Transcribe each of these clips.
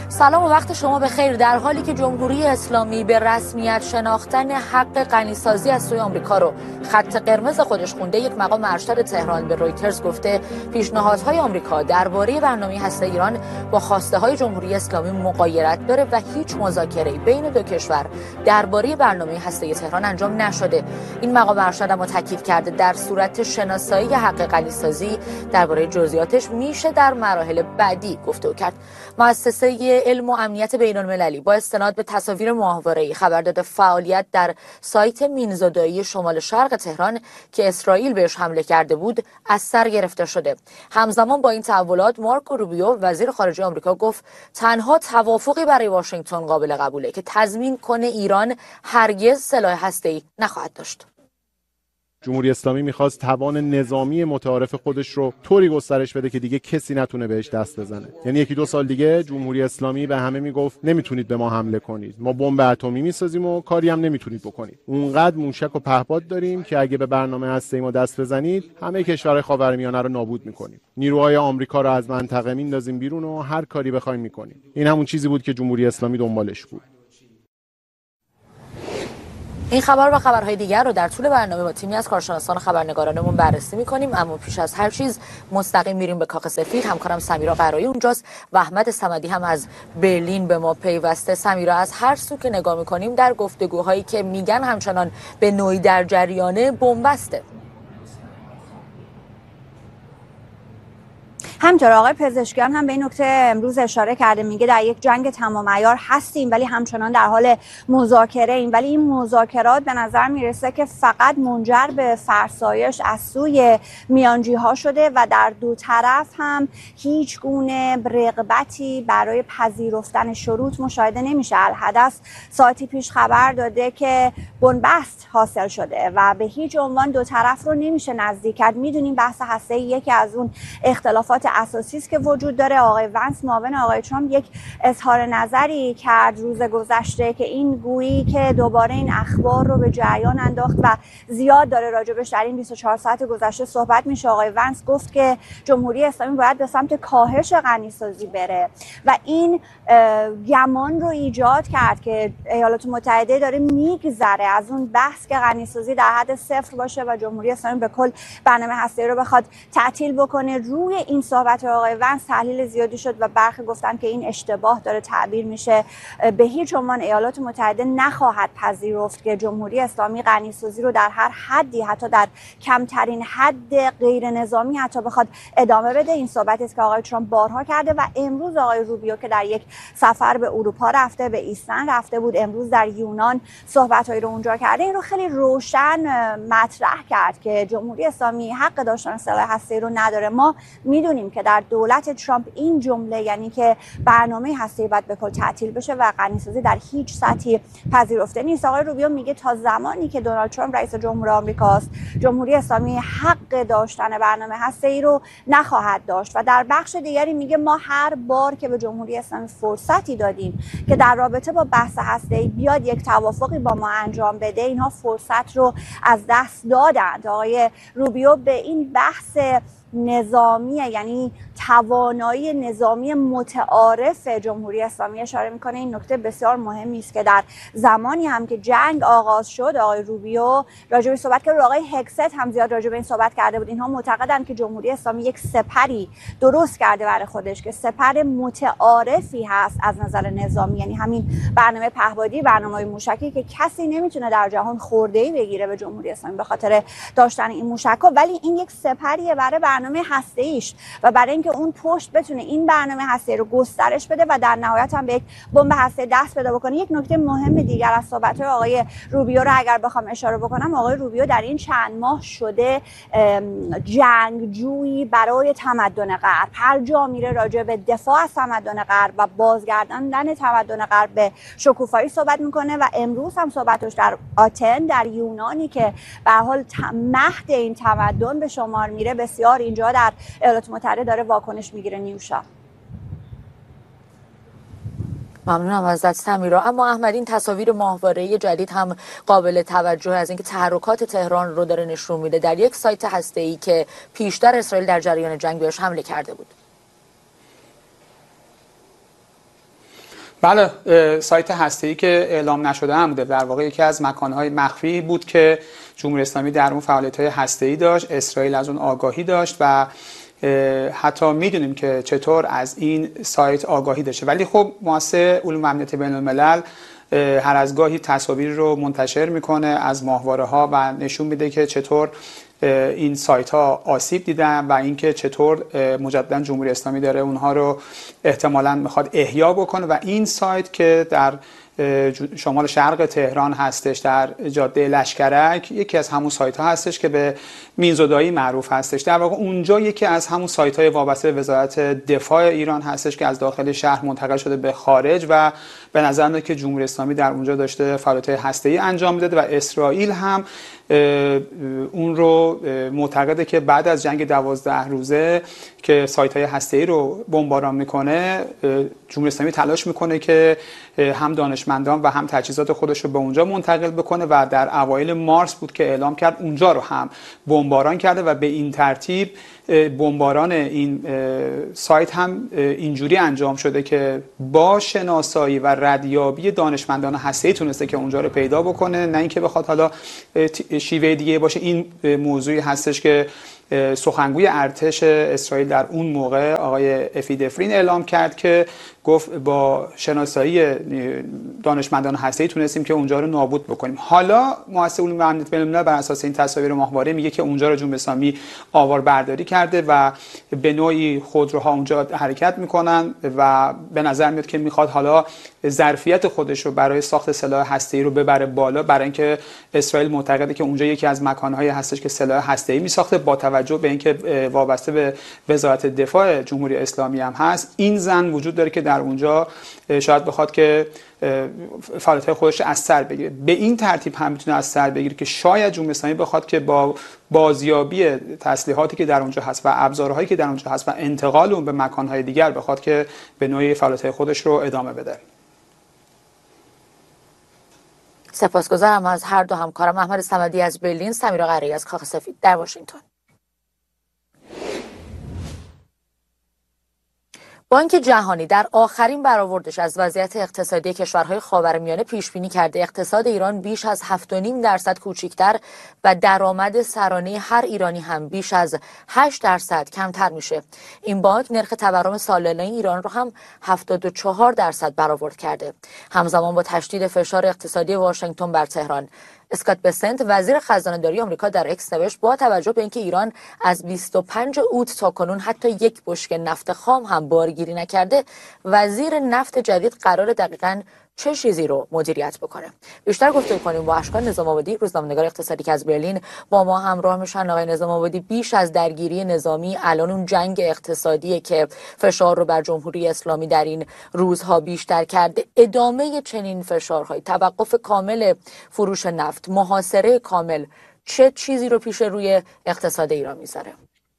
سلام و وقت شما بخیر. در حالی که جمهوری اسلامی به رسمیت شناختن حق غنیسازی از سوی آمریکا رو خط قرمز خودش خونده، یک مقام ارشد تهران به رویترز گفته پیشنهادهای آمریکا درباره برنامه هسته ایران با خواسته های جمهوری اسلامی مغایرت داره و هیچ مذاکره‌ای بین دو کشور درباره برنامه هسته تهران انجام نشده. این مقام ارشد اما تاکید کرده در صورت شناسایی حق غنیسازی درباره جزئیاتش میشه در مراحل بعدی گفتگو کرد. مؤسسه علم و امنیت بین‌المللی با استناد به تصاویر ماهواره‌ای خبر داده فعالیت در سایت مینزودایی شمال شرق تهران که اسرائیل بهش حمله کرده بود از سر گرفته شده. همزمان با این تحولات مارکو روبیو وزیر خارجه آمریکا گفت تنها توافقی برای واشنگتن قابل قبوله که تضمین کنه ایران هرگز سلاح هسته‌ای نخواهد داشت. جمهوری اسلامی میخواست توان نظامی متعارف خودش رو طوری گسترش بده که دیگه کسی نتونه بهش دست بزنه. یعنی 1-2 سال دیگه جمهوری اسلامی به همه میگفت نمیتونید به ما حمله کنید، ما بمب اتمی میسازیم و کاری هم نمیتونید بکنید. اونقدر موشک و پهپاد داریم که اگه به برنامه هسته‌ای ما دست بزنید همه کشورهای خاورمیانه رو نابود میکنیم. نیروهای آمریکا رو از منطقه میندازیم بیرون و هر کاری بخوایم میکنیم. این همون چیزی بود که جمهوری اسلامی دنبالش بود. این خبر و خبرهای دیگر رو در طول برنامه با تیمی از کارشناسان و خبرنگارانمون بررسی می‌کنیم، اما پیش از هر چیز مستقیم میریم به کاخ سفید. همکارم سمیرا قرایی اونجاست و احمد صمدی هم از برلین به ما پیوسته. سمیرا، از هر سو که نگاه می‌کنیم در گفتگوهایی که میگن همچنان به نوعی در جریانه بنبسته. همینطور آقای پزشکیان هم به این نکته امروز اشاره کرده، میگه در یک جنگ تمام عیار هستیم ولی همچنان در حال مذاکره ایم، ولی این مذاکرات به نظر میرسه که فقط منجر به فرسایش از سوی میانجی ها شده و در دو طرف هم هیچ گونه رغبتی برای پذیرفتن شروط مشاهده نمیشه. الحدث ساعتی پیش خبر داده که بنبست حاصل شده و به هیچ عنوان دو طرف رو نمیشه نزدیک کرد. میدونیم بحث هسته‌ای یکی از اون اختلافات اساسی است که وجود داره. آقای ونس معاون آقای ترامپ یک اظهار نظری کرد روز گذشته که این گویی که دوباره این اخبار رو به جریان انداخت و زیاد داره راجبش در این 24 ساعت گذشته صحبت میشه. آقای ونس گفت که جمهوری اسلامی باید به سمت کاهش غنیسازی بره و این گمان رو ایجاد کرد که ایالات متحده داره میگذره از اون بحث که غنیسازی در حد صفر باشه و جمهوری اسلامی به کل برنامه هسته‌ای رو بخواد تعطیل بکنه. روی این صحبت آقای ونس تحلیل زیادی شد و برخی گفتن که این اشتباه داره تعبیر میشه. به هیچ عنوان ایالات متحده نخواهد پذیرفت که جمهوری اسلامی غنیسازی رو در هر حدی، حتی در کمترین حد غیر نظامی حتی بخواد ادامه بده. این صحبتی است که آقای ترامپ بارها کرده و امروز آقای روبیو که در یک سفر به اروپا رفته، به ایسلند رفته بود، امروز در یونان صحبتایی رو اونجا کرده، این رو خیلی روشن مطرح کرد که جمهوری اسلامی حق داشتن سلاح هسته‌ای رو نداره. ما میدونیم که در دولت ترامپ این جمله، یعنی که برنامه هسته‌ای باید به کل تعطیل بشه و غنیسازی در هیچ سطحی پذیرفته نیست. آقای روبیو میگه تا زمانی که دونالد ترامپ رئیس جمهور آمریکاست جمهوری اسلامی حق داشتن برنامه هسته‌ای رو نخواهد داشت و در بخش دیگری میگه ما هر بار که به جمهوری اسلامی فرصتی دادیم که در رابطه با بحث هسته‌ای بیاد یک توافقی با ما انجام بده، اینها فرصت رو از دست دادند. آقای روبیو به این بحث نظامی، یعنی توانایی نظامی متعارف جمهوری اسلامی اشاره میکنه. این نکته بسیار مهمی است که در زمانی هم که جنگ آغاز شد آقای روبیو راجع به صحبت کرد، آقای هکست هم زیاد راجع به این صحبت کرده بود. اینها معتقدند که جمهوری اسلامی یک سپری درست کرده برای خودش که سپر متعارفی هست از نظر نظامی، یعنی همین برنامه پهپادی، برنامه موشکی که کسی نمیتونه در جهان خورده‌ای بگیره به جمهوری اسلامی به خاطر داشتن این موشک‌ها، ولی این یک سپریه برای برنامه هسته‌ایش و برای اینکه اون پشت بتونه این برنامه هسته‌ای رو گسترش بده و در نهایت هم به یک بمب هسته‌ای دست پیدا بکنه. یک نکته مهم دیگر از صحبت‌های آقای روبیو رو اگر بخوام اشاره بکنم، آقای روبیو در این چند ماه شده جنگجویی برای تمدن غرب. هر جا میره راجع به دفاع از تمدن غرب و بازگرداندن تمدن غرب به شکوفایی صحبت میکنه و امروز هم صحبتش در آتن در یونانی که به هر حال مهد این تمدن به شمار میره بسیار اینجا در ایالات متحده داره واکنش میگیره. نیوشا. ممنونم ازت سمیرا. اما احمد، این تصاویر ماهواره‌ای جدید هم قابل توجه از اینکه تحرکات تهران رو داره نشون میده در یک سایت هسته‌ای که پیشتر اسرائیل در جریان جنگ بهش حمله کرده بود. بله، سایت هسته‌ای که اعلام نشده هم بوده، در واقع یکی از مکانهای مخفی بود که جمهوری اسلامی در اون فعالیت‌های هسته‌ای داشت. اسرائیل از اون آگاهی داشت و حتی میدونیم که چطور از این سایت آگاهی داشته. ولی خب مؤسسه علوم و امنیت بین‌الملل هر از گاهی تصاویر رو منتشر میکنه از ماهواره‌ها و نشون میده که چطور این سایت ها آسیب دیدن و اینکه چطور مجددا جمهوری اسلامی داره اونها رو احتمالاً میخواد احیا بکنه. و این سایت که در شمال شرق تهران هستش، در جاده لشکرک، یکی از همون سایت ها هستش که به مینزودایی معروف هستش. در واقع اونجا یکی از همون سایت های وابسته به وزارت دفاع ایران هستش که از داخل شهر منتقل شده به خارج و به نظر میاد که جمهوری اسلامی در اونجا داشته فعالیت هسته‌ای انجام میداده و اسرائیل هم اون رو معتقده که بعد از جنگ 12 روزه که سایت‌های هسته‌ای رو بمباران میکنه، جمهوری اسلامی تلاش میکنه که هم دانشمندان و هم تجهیزات خودش رو به اونجا منتقل بکنه و در اوایل مارس بود که اعلام کرد اونجا رو هم بمباران کرده و به این ترتیب بمباران این سایت هم اینجوری انجام شده که با شناسایی و ردیابی دانشمندان هسته‌ای تونسته که اونجا رو پیدا بکنه، نه اینکه بخواد حالا شیوه دیگه باشه. این موضوعی هستش که سخنگوی ارتش اسرائیل در اون موقع آقای افی دفرین اعلام کرد که گفت با شناسایی دانشمندان هسته‌ای تونستیم که اونجا رو نابود بکنیم. حالا مؤسسه علوم و امنیت بین‌الملل بر اساس این تصاویر ماهواره میگه که اونجا رو جمهوری اسلامی آوار برداری کرده و به نوعی خودروها اونجا حرکت میکنن و به نظر میاد که میخواد حالا ظرفیت خودش رو برای ساخت سلاح هسته‌ای رو ببره بالا، برای اینکه اسرائیل معتقده که اونجا یکی از مکان‌هایی هستش که سلاح هسته‌ای میساخته. با توجه به اینکه وابسته به وزارت دفاع جمهوری اسلامی هم هست، این ظن وجود داره که در اونجا شاید بخواد که فعالیت‌های خودش از سر بگیره. به این ترتیب هم میتونه از سر بگیره که شاید جمهوری اسلامی بخواد که با بازیابی تسلیحاتی که در اونجا هست و ابزارهایی که در اونجا هست و انتقال اون به مکان‌های دیگر بخواد که به نوعی فعالیت‌های خودش رو ادامه بده. سپاسگزارم از هر دو همکارم، احمد صمدی از برلین، سمیرا قره‌ای از کاخ سفید در واشنگتن. بانک جهانی در آخرین برآوردش از وضعیت اقتصادی کشورهای خاورمیانه پیش بینی کرده اقتصاد ایران بیش از 7.5% کوچکتر و درآمد سرانه هر ایرانی هم بیش از 8% کمتر میشه. این بانک نرخ تورم سالانه ایران رو هم 74% برآورد کرده. همزمان با تشدید فشار اقتصادی واشنگتن بر تهران، اسکات بسنت وزیر خزانه‌داری آمریکا در اکس نوشت با توجه به اینکه ایران از 25 اوت تا کنون حتی یک بشکه نفت خام هم بارگیری نکرده، وزیر نفت جدید قرار دقیقاً چه چیزی رو مدیریت بکنه؟ بیشتر گفتگو کنیم با اشکان نظام آبادی، روزنامه‌نگار اقتصادی که از برلین با ما همراه میشن. آقای نظام آبادی، بیش از درگیری نظامی الان اون جنگ اقتصادیه که فشار رو بر جمهوری اسلامی در این روزها بیشتر کرده. ادامه چنین فشارهای، توقف کامل فروش نفت، محاصره کامل، چه چیزی رو پیش روی اقتصاد ایران میذاره؟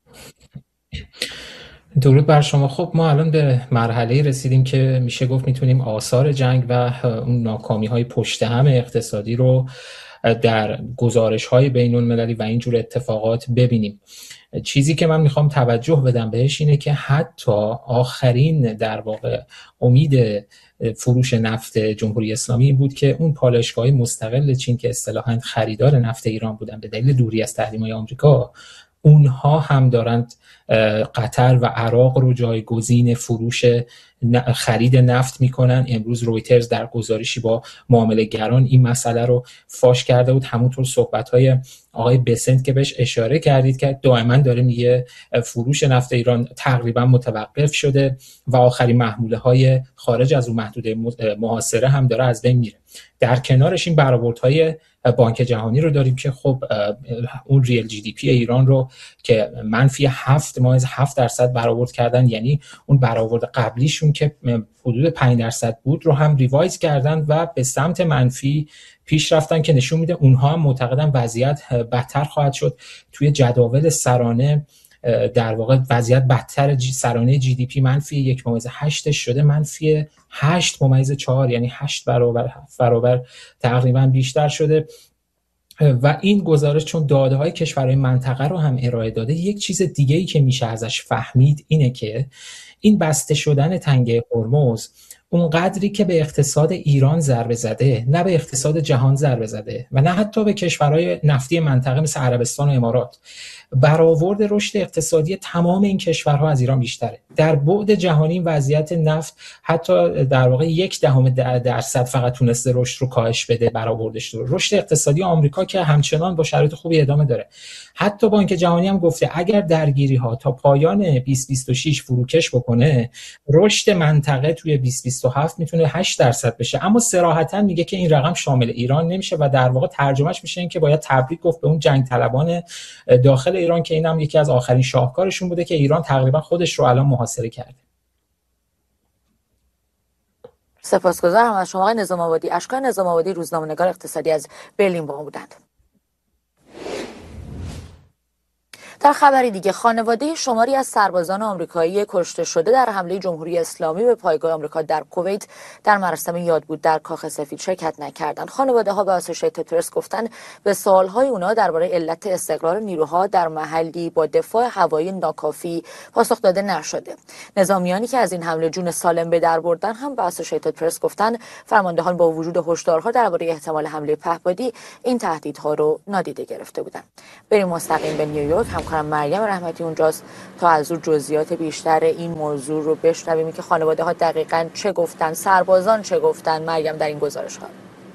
درود بر شما. خب ما الان به مرحله رسیدیم که میشه گفت میتونیم آثار جنگ و اون ناکامی‌های پشت هم اقتصادی رو در گزارش‌های بین‌المللی و اینجور اتفاقات ببینیم. چیزی که من میخوام توجه بدم بهش اینه که حتی آخرین در واقع امید فروش نفت جمهوری اسلامی بود که اون پالایشگاه‌های مستقل چین که اصطلاحاً خریدار نفت ایران بودن به دلیل دوری از تحریم‌های آمریکا، اونها هم دارند قطر و عراق رو جایگزین فروش خرید نفت میکنن. امروز رویترز در گزارشی با معامله‌گران این مسئله رو فاش کرده بود. همونطور صحبت‌های آقای بسنت که بهش اشاره کردید که دائما داره میگه فروش نفت ایران تقریبا متوقف شده و آخرین محموله‌های خارج از اون محدوده محاصره هم داره از بین میره. در کنارش این برآوردهای بانک جهانی رو داریم که خب اون ریل جی دی پی ایران رو که -7.7% برآورد کردن، یعنی اون برآورد قبلیشون که حدود 5% بود رو هم ریوایز کردن و به سمت منفی پیش رفتن که نشون میده اونها هم معتقدن وضعیت بدتر خواهد شد. توی جداول سرانه در واقع وضعیت بدتر، سرانه جی دی پی -1.8 شده -8.4، یعنی 8 برابر تقریبا بیشتر شده. و این گزارش چون داده‌های کشورهای منطقه رو هم ارائه داده، یک چیز دیگه‌ای که میشه ازش فهمید اینه که این بسته شدن تنگه هرمز اون قدری که به اقتصاد ایران ضربه زده، نه به اقتصاد جهان ضربه زده و نه حتی به کشورهای نفتی منطقه مثل عربستان و امارات. برآورد رشد اقتصادی تمام این کشورها از ایران بیشتره. در بعد جهانی وضعیت نفت حتی در واقع 0.1% فقط تونسته رشد رو کاهش بده، برآوردش رو. رشد اقتصادی آمریکا که همچنان با شرایط خوبی ادامه داره. حتی بانک جهانی هم گفته اگر درگیری‌ها تا پایان 2026 فروکش بکنه، رشد منطقه توی 2027 میتونه 8% بشه. اما صراحتاً میگه که این رقم شامل ایران نمیشه و در واقع ترجمهش میشه این که باید تبریک گفت به اون جنگ طلبان داخل ایران که اینم یکی از آخرین شاهکارشون بوده که ایران تقریبا خودش رو الان محاصره کرده. سپاسگزارم از شما آقای نظام آبادی. اشکان نظام آبادی، روزنامه‌نگار اقتصادی از برلین با ما بودند. در خبری دیگه، خانواده شماری از سربازان آمریکایی کشته شده در حمله جمهوری اسلامی به پایگاه آمریکا در کویت در مراسم یادبود در کاخ سفید شرکت نکردند. خانواده ها به اسوسییتد پرس گفتند به سوال‌های اونا درباره علت استقرار نیروها در محلی با دفاع هوایی ناکافی پاسخ داده نشده. نظامیانی که از این حمله جون سالم به در بردن هم به اسوسییتد پرس گفتند فرماندهان با وجود هشدارها درباره احتمال حمله پهپادی این تهدیدها رو نادیده گرفته بودند. بریم مستقیم به نیویورک. همکارم مریم رحمتی اونجاست تا از او جزئیات بیشتر این موضوع رو بشنویم که خانواده ها دقیقاً چه گفتن، سربازان چه گفتن. مریم، در این گزارش ها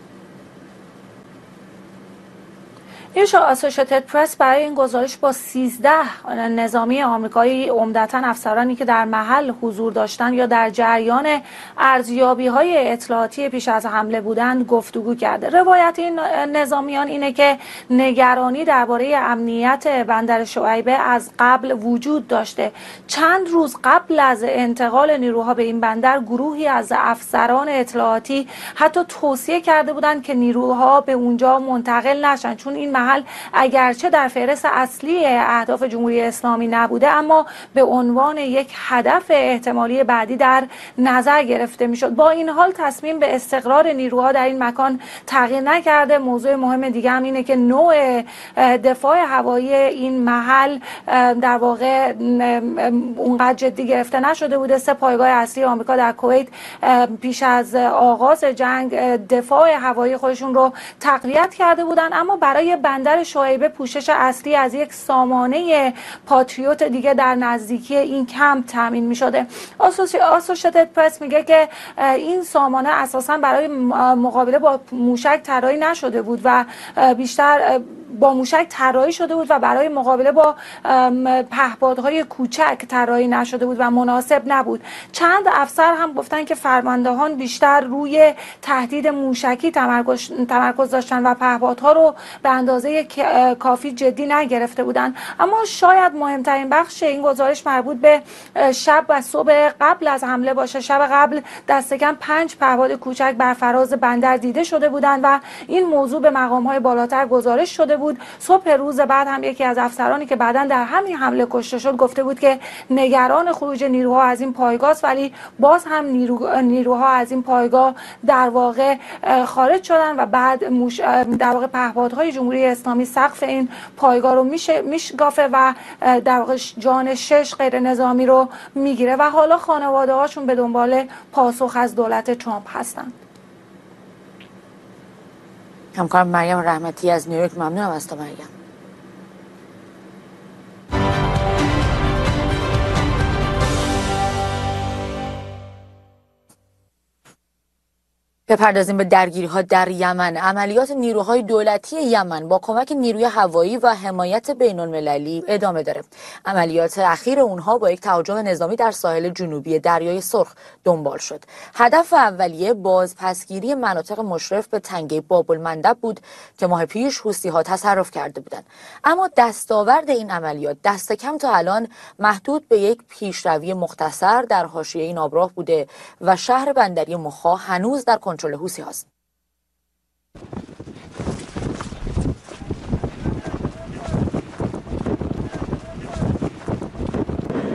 اسوسییتد پرس برای این گزارش با 13 نظامی آمریکایی، عمدتاً افسرانی که در محل حضور داشتند یا در جریان ارزیابی‌های اطلاعاتی پیش از حمله بودند گفتگو کرده. روایت این نظامیان اینه که نگرانی درباره امنیت بندر شعیبه از قبل وجود داشته. چند روز قبل از انتقال نیروها به این بندر، گروهی از افسران اطلاعاتی حتی توصیه کرده بودند که نیروها به اونجا منتقل نشن، چون این محل اگرچه در فهرست اصلی اهداف جمهوری اسلامی نبوده اما به عنوان یک هدف احتمالی بعدی در نظر گرفته میشد. با این حال تصمیم به استقرار نیروها در این مکان تغییر نکرده. موضوع مهم دیگه هم اینه که نوع دفاع هوایی این محل در واقع اونقدر جدی گرفته نشده بوده. 3 پایگاه اصلی آمریکا در کویت پیش از آغاز جنگ دفاع هوایی خودشون رو تقویت کرده بودن، اما برای بندر شعیبه پوشش اصلی از یک سامانه پاتریوت دیگه در نزدیکی این کمپ تامین می‌شده. اسوسییتد پرس میگه که این سامانه اساساً برای مقابله با موشک طراحی نشده بود و بیشتر با موشک طراحی شده بود و برای مقابله با پهپادهای کوچک طراحی نشده بود و مناسب نبود. چند افسر هم گفتن که فرماندهان بیشتر روی تهدید موشکی تمرکز داشتن و پهپادها رو به اندازه کافی جدی نگرفته بودن. اما شاید مهمترین بخش این گزارش مربوط به شب و صبح قبل از حمله باشه. شب قبل دست کم 5 پهپاد کوچک بر فراز بندر دیده شده بودند و این موضوع به مقام‌های بالاتر گزارش شده بود. صبح روز بعد هم یکی از افسرانی که بعداً در همین حمله کشته شد گفته بود که نگران خروج نیروها از این پایگاه است، ولی باز هم نیروها از این پایگاه در واقع خارج شدن و بعد در واقع پهپادهای جمهوری اسلامی سقف این پایگاه رو میشکافه و در واقع جان 6 غیر نظامی رو میگیره و حالا خانواده هاشون به دنبال پاسخ از دولت ترامپ هستند. همکارم مریم رحمتی از نیویورک، ممنونم از تو مریم. بپردازیم به درگیری‌ها در یمن. عملیات نیروهای دولتی یمن با کمک نیروی هوایی و حمایت بین‌المللی ادامه داره. عملیات اخیر اونها با یک تهاجم نظامی در ساحل جنوبی دریای سرخ دنبال شد. هدف اولیه بازپسگیری مناطق مشرف به تنگه باب‌المندب بود که ماه پیش حوثی‌ها تصرف کرده بودند. اما دستاورد این عملیات دست کم تا الان محدود به یک پیشروی مختصر در حاشیه این آبراه بوده و شهر بندری مخا هنوز در کنترل حوثی هاست.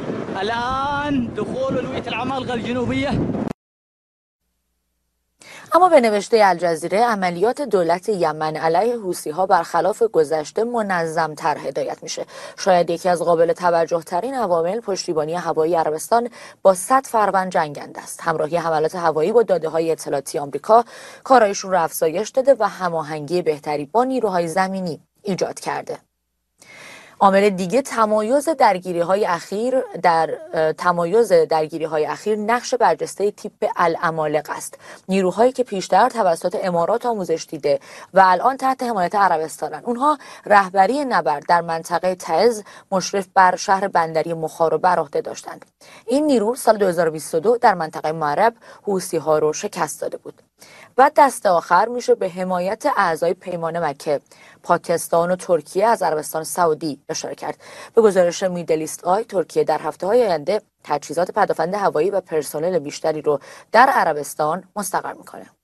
الآن دخول الوية العمالقة الجنوبية. اما به نوشته الجزیره عملیات دولت یمن علیه حوثی‌ها برخلاف گذشته منظم‌تر هدایت میشه. شاید یکی از قابل توجه ترین عوامل پشتیبانی هوایی عربستان با 100 فروند جنگنده است. همراهی حملات هوایی با داده‌های اطلاعاتی آمریکا کارایشون رو افزایش داده و هماهنگی بهتری با نیروهای زمینی ایجاد کرده. عامل دیگه تمایز درگیری‌های اخیر نقش برجسته تیپ العمالقه است. نیروهایی که پیشتر توسط امارات آموزش دیده و الان تحت حمایت عربستانن. اونها رهبری نبرد در منطقه تعز مشرف بر شهر بندری مخا رو بر عهده داشتند. این نیرو سال 2022 در منطقه معرب حوثی‌ها رو شکست داده بود. و دست آخر میشه به حمایت اعضای پیمان مکه، پاکستان و ترکیه از عربستان سعودی اشاره کرد. به گزارش میدلیست آی، ترکیه در هفته‌های آینده تجهیزات پدافند هوایی و پرسنل بیشتری رو در عربستان مستقر میکنه.